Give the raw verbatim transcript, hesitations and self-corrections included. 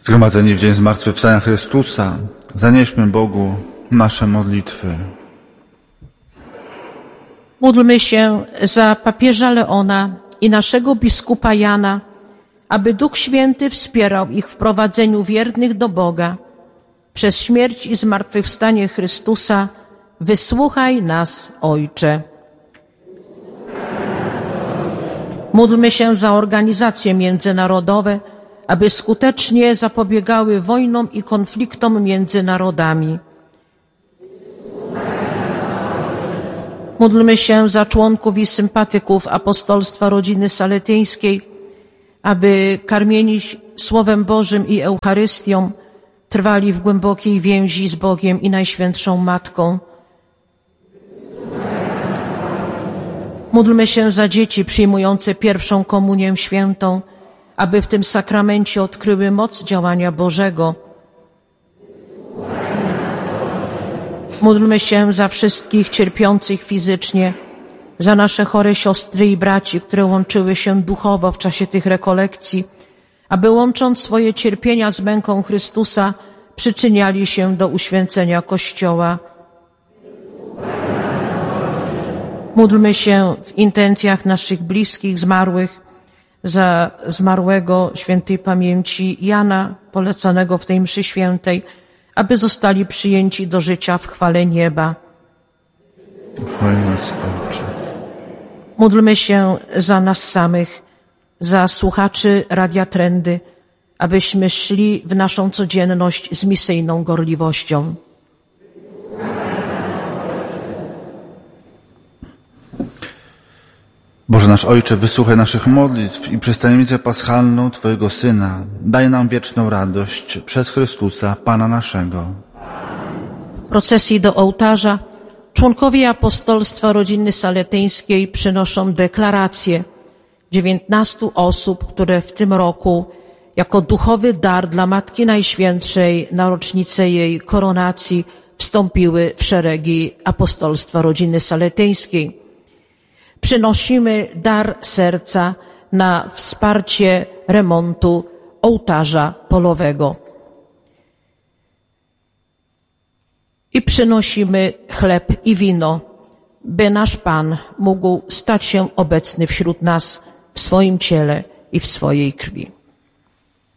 Zgromadzeni w dzień zmartwychwstania Chrystusa, zanieśmy Bogu nasze modlitwy. Módlmy się za papieża Leona i naszego biskupa Jana, aby Duch Święty wspierał ich w prowadzeniu wiernych do Boga. Przez śmierć i zmartwychwstanie Chrystusa wysłuchaj nas, Ojcze. Módlmy się za organizacje międzynarodowe, aby skutecznie zapobiegały wojnom i konfliktom między narodami. Módlmy się za członków i sympatyków apostolstwa rodziny saletyńskiej, aby karmieni Słowem Bożym i Eucharystią trwali w głębokiej więzi z Bogiem i Najświętszą Matką. Módlmy się za dzieci przyjmujące pierwszą komunię świętą, aby w tym sakramencie odkryły moc działania Bożego. Módlmy się za wszystkich cierpiących fizycznie, za nasze chore siostry i braci, które łączyły się duchowo w czasie tych rekolekcji, aby łącząc swoje cierpienia z męką Chrystusa, przyczyniali się do uświęcenia Kościoła. Módlmy się w intencjach naszych bliskich zmarłych, za zmarłego świętej pamięci Jana, polecanego w tej mszy świętej, aby zostali przyjęci do życia w chwale nieba. Chwal nas, Ojcze. Módlmy się za nas samych, za słuchaczy Radia Trendy, abyśmy szli w naszą codzienność z misyjną gorliwością. Boże nasz Ojcze, wysłuchaj naszych modlitw i przez tajemnicę paschalną Twojego Syna daj nam wieczną radość przez Chrystusa, Pana naszego. W procesji do ołtarza członkowie apostolstwa rodziny saletyńskiej przynoszą deklarację dziewiętnastu osób, które w tym roku jako duchowy dar dla Matki Najświętszej na rocznicę jej koronacji wstąpiły w szeregi apostolstwa rodziny saletyńskiej. Przynosimy dar serca na wsparcie remontu ołtarza polowego. I przynosimy chleb i wino, by nasz Pan mógł stać się obecny wśród nas w swoim ciele i w swojej krwi.